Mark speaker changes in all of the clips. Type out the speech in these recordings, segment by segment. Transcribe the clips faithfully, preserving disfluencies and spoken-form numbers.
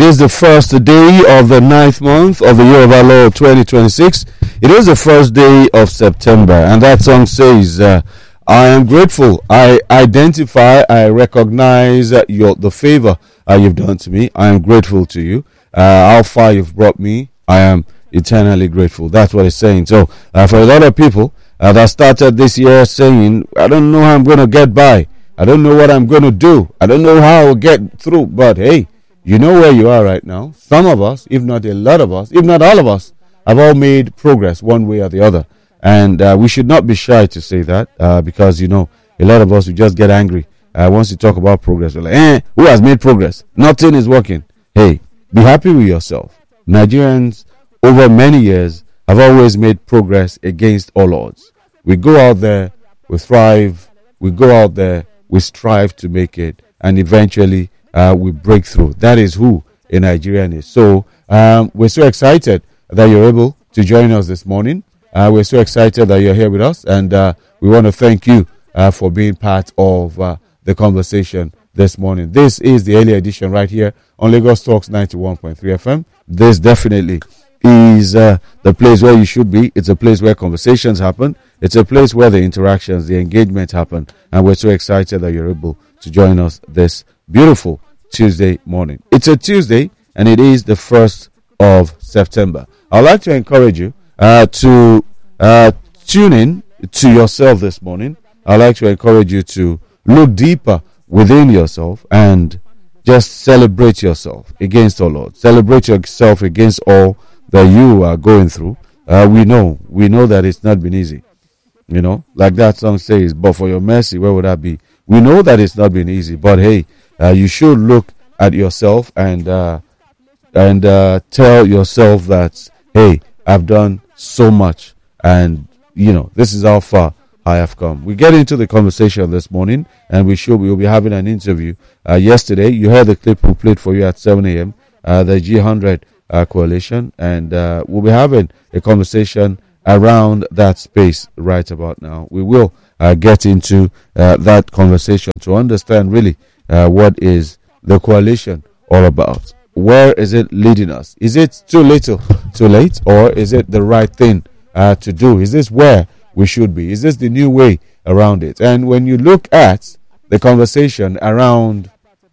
Speaker 1: is the first day of the ninth month of the year of our Lord twenty twenty-six. It is the first day of September, and that song says, uh, I am grateful. I identify, I recognize uh, your the favor uh, you've done to me. I am grateful to you. Uh, how far you've brought me, I am eternally grateful. That's what it's saying. So, uh, for a lot of people uh, that started this year saying, I don't know how I'm going to get by. I don't know what I'm going to do. I don't know how I'll get through. But hey, you know where you are right now. Some of us, if not a lot of us, if not all of us, have all made progress one way or the other. And uh, we should not be shy to say that uh, because, you know, a lot of us will just get angry uh, once you talk about progress. We're like, eh, who has made progress? Nothing is working. Hey, be happy with yourself. Nigerians, over many years, have always made progress against all odds. We go out there, we thrive, we go out there, we strive to make it, and eventually uh, we break through. That is who a Nigerian is. So um, we're so excited that you're able to join us this morning. Uh, we're so excited that you're here with us, and uh, we want to thank you uh, for being part of uh, the conversation this morning. This is the early edition right here on Lagos Talks ninety-one point three F M. This definitely is uh, the place where you should be. It's a place where conversations happen. It's a place where the interactions, the engagement happen. And we're so excited that you're able to join us this beautiful Tuesday morning. It's a Tuesday, and it is the first of September. I'd like to encourage you uh, to uh, tune in to yourself this morning. I'd like to encourage you to look deeper within yourself and just celebrate yourself against all odds. Celebrate yourself against all that you are going through. Uh, we know, we know that it's not been easy. You know, like that song says, but for your mercy, where would that be? We know that it's not been easy, but hey, uh, you should look at yourself and uh, and uh, tell yourself that, hey, I've done so much, and you know, this is how far I have come. We get into the conversation this morning, and we should we will be having an interview. Uh, yesterday, you heard the clip we played for you at seven a.m. Uh, the G one hundred uh, coalition, and uh, we'll be having a conversation around that space right about now. We will uh, get into uh, that conversation to understand really uh, what is the coalition all about. Where is it leading us? Is it too little, too late, or is it the right thing uh, to do? Is this where we should be? Is this the new way around it? And when you look at the conversation around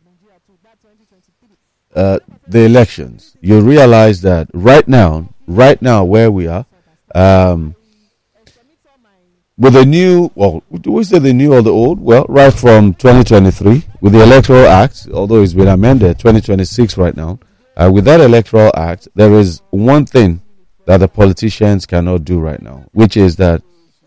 Speaker 1: uh, the elections, you realize that right now, right now where we are, Um, with the new, well, do we say the new or the old? Well, right from twenty twenty-three, with the Electoral Act, although it's been amended, twenty twenty-six right now, uh, with that Electoral Act, there is one thing that the politicians cannot do right now, which is that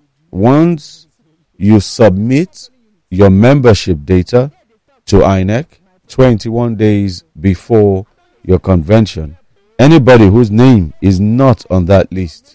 Speaker 1: once you submit your membership data to I N E C twenty-one days before your convention, anybody whose name is not on that list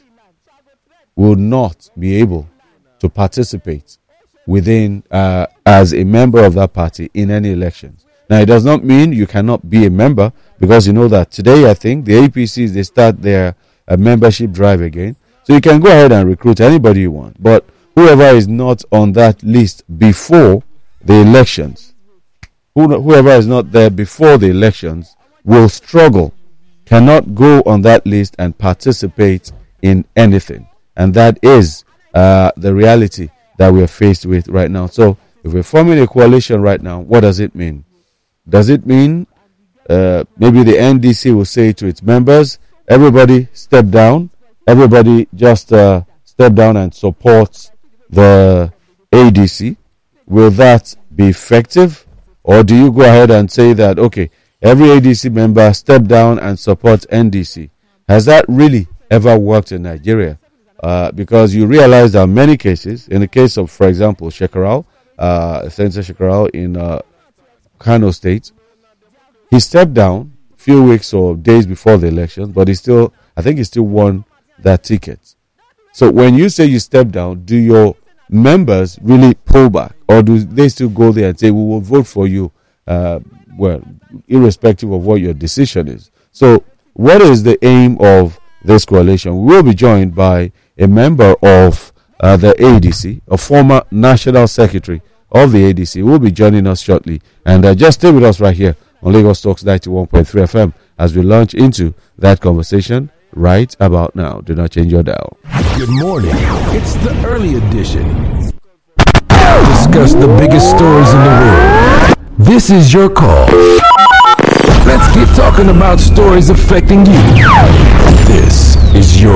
Speaker 1: will not be able to participate within uh, as a member of that party in any elections. Now, it does not mean you cannot be a member, because you know that today, I think, the A P Cs, they start their uh, membership drive again. So you can go ahead and recruit anybody you want. But whoever is not on that list before the elections, who, whoever is not there before the elections will struggle, cannot go on that list and participate in anything. And that is uh, the reality that we are faced with right now. So if we're forming a coalition right now, what does it mean? Does it mean uh, maybe the N D C will say to its members, everybody step down, everybody just uh, step down and support the A D C? Will that be effective? Or do you go ahead and say that, okay, every A D C member step down and support N D C? Has that really ever worked in Nigeria? Uh, because you realize that in many cases, in the case of, for example, Shekarau, uh, Senator Shekarau in uh, Kano State, he stepped down a few weeks or days before the elections, but he still, I think he still won that ticket. So when you say you step down, do your members really pull back, or do they still go there and say, we will vote for you, uh, well, irrespective of what your decision is? So what is the aim of this coalition? We will be joined by a member of uh, the A D C, a former national secretary of the A D C, will be joining us shortly. And uh, just stay with us right here on Lagos Talks ninety-one point three F M as we launch into that conversation right about now. Do not change your dial.
Speaker 2: Good morning. It's the early edition. Discuss the biggest stories in the world. This is your call. Let's get talking about stories affecting you. This is your